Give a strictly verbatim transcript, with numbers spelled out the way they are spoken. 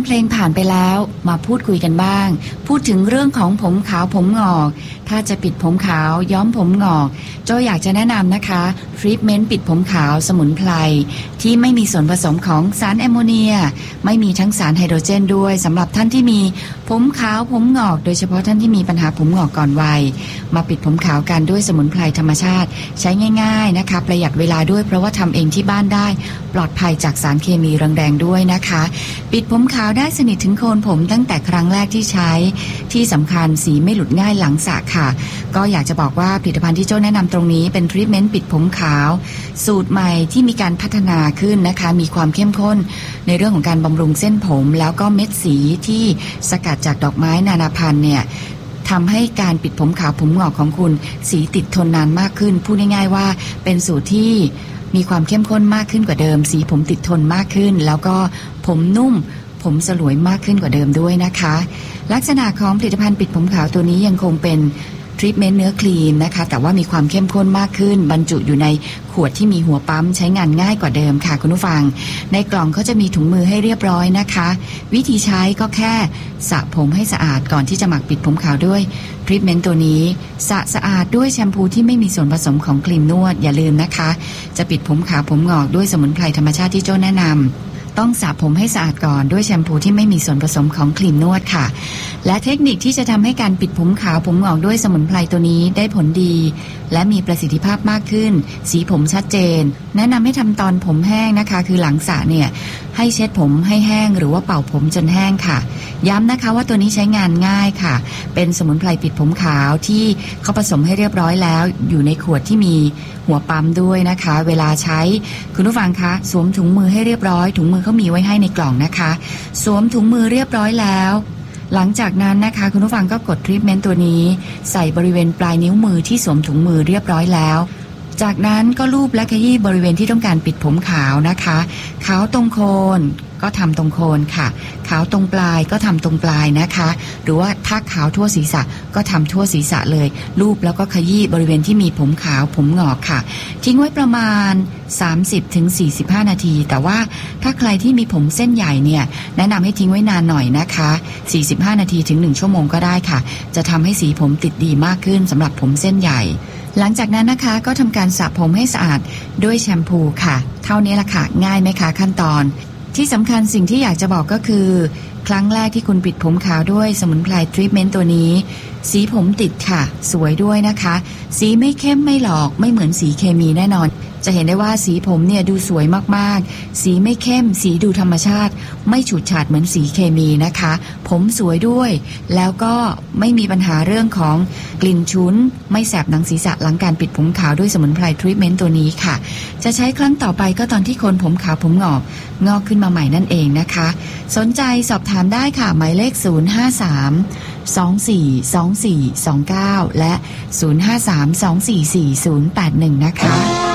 เพลงผ่านไปแล้วมาพูดคุยกันบ้างพูดถึงเรื่องของผมขาวผมงอกถ้าจะปิดผมขาวย้อมผมงอกโจอยากจะแนะนำนะคะทรีทเมนต์ปิดผมขาวสมุนไพรที่ไม่มีส่วนผสมของสารแอมโมเนียไม่มีทั้งสารไฮโดรเจนด้วยสำหรับท่านที่มีผมขาวผมงอกโดยเฉพาะท่านที่มีปัญหาผมงอกก่อนวัยมาปิดผมขาวกันด้วยสมุนไพรธรรมชาติใช้ง่ายๆนะคะประหยัดเวลาด้วยเพราะว่าทำเองที่บ้านได้ปลอดภัยจากสารเคมีแรงๆด้วยนะคะปิดผมขาวได้สนิทถึงโคนผมตั้งแต่ครั้งแรกที่ใช้ที่สำคัญสีไม่หลุดง่ายหลังสระค่ะก็อยากจะบอกว่าผลิตภัณฑ์ที่โจ้แนะนำตรงนี้เป็นทรีทเมนต์ปิดผมขาวสูตรใหม่ที่มีการพัฒนาขึ้นนะคะมีความเข้มข้นในเรื่องของการบำรุงเส้นผมแล้วก็เม็ดสีที่สกัดจากดอกไม้นานาพันธุ์เนี่ยทำให้การปิดผมขาวผมงอกของคุณสีติดทนนานมากขึ้นพูดง่ายๆว่าเป็นสูตรที่มีความเข้มข้นมากขึ้นกว่าเดิมสีผมติดทนมากขึ้นแล้วก็ผมนุ่มผมสลวยมากขึ้นกว่าเดิมด้วยนะคะลักษณะของผลิตภัณฑ์ปิดผมขาวตัวนี้ยังคงเป็นทรีทเมนต์เนื้อครีมนะคะแต่ว่ามีความเข้มข้นมากขึ้นบรรจุอยู่ในขวดที่มีหัวปั๊มใช้งานง่ายกว่าเดิมค่ะคุณผู้ฟังในกล่องเขาจะมีถุงมือให้เรียบร้อยนะคะวิธีใช้ก็แค่สระผมให้สะอาดก่อนที่จะหมักปิดผมขาวด้วยทรีทเมนต์ตัวนี้สระสะอาดด้วยแชมพูที่ไม่มีส่วนผสมของครีมนวดอย่าลืมนะคะจะปิดผมขาวผมงอกด้วยสมุนไพรธรรมชาติที่โจ้แนะนำต้องสระผมให้สะอาดก่อนด้วยแชมพูที่ไม่มีส่วนผสมของครีมนวดค่ะและเทคนิคที่จะทำให้การปิดผมขาวผมงอกด้วยสมุนไพรตัวนี้ได้ผลดีและมีประสิทธิภาพมากขึ้นสีผมชัดเจนแนะนำให้ทำตอนผมแห้งนะคะคือหลังสระเนี่ยให้เช็ดผมให้แห้งหรือว่าเป่าผมจนแห้งค่ะย้ำนะคะว่าตัวนี้ใช้งานง่ายค่ะเป็นสมุนไพรปิดผมขาวที่เขาผสมให้เรียบร้อยแล้วอยู่ในขวดที่มีหัวปั๊มด้วยนะคะเวลาใช้คุณผู้ฟังคะสวมถุงมือให้เรียบร้อยถุงมือเขามีไว้ให้ในกล่องนะคะสวมถุงมือเรียบร้อยแล้วหลังจากนั้นนะคะคุณผู้ฟังก็กดทรีทเมนต์ตัวนี้ใส่บริเวณปลายนิ้วมือที่สวมถุงมือเรียบร้อยแล้วจากนั้นก็ลูบและขยี้บริเวณที่ต้องการปิดผมขาวนะคะขาวตรงโคนก็ทำตรงโคนค่ะขาวตรงปลายก็ทำตรงปลายนะคะหรือว่าถ้าขาวทั่วศีรษะก็ทำทั่วศีรษะเลยลูบแล้วก็ขยี้บริเวณที่มีผมขาวผมงอกค่ะทิ้งไว้ประมาณ สามสิบถึงสี่สิบห้า นาทีแต่ว่าถ้าใครที่มีผมเส้นใหญ่เนี่ยแนะนำให้ทิ้งไว้นานหน่อยนะคะสี่สิบห้านาทีถึงหนึ่งชั่วโมงก็ได้ค่ะจะทำให้สีผมติดดีมากขึ้นสำหรับผมเส้นใหญ่หลังจากนั้นนะคะก็ทำการสระผมให้สะอาดด้วยแชมพูค่ะเท่านี้ละค่ะง่ายไหมคะขั้นตอนที่สำคัญสิ่งที่อยากจะบอกก็คือครั้งแรกที่คุณปิดผมขาวด้วยสมุนไพรทรีทเมนต์ตัวนี้สีผมติดค่ะสวยด้วยนะคะสีไม่เข้มไม่หลอกไม่เหมือนสีเคมีแน่นอนจะเห็นได้ว่าสีผมเนี่ยดูสวยมากๆสีไม่เข้มสีดูธรรมชาติไม่ฉูดฉาดเหมือนสีเคมีนะคะผมสวยด้วยแล้วก็ไม่มีปัญหาเรื่องของกลิ่นฉุนไม่แสบหนังศีรษะหลังการปิดผมขาวด้วยสมุนไพรทรีทเมนต์ตัวนี้ค่ะจะใช้ครั้งต่อไปก็ตอนที่โคนผมขาวผมงอกงอกขึ้นมาใหม่นั่นเองนะคะสนใจสอบถามได้ค่ะหมายเลขศูนย์ ห้า สาม สอง สี่ สอง สี่ สอง เก้าและศูนย์ ห้า สาม สอง สี่ สี่ ศูนย์ แปด หนึ่งนะคะ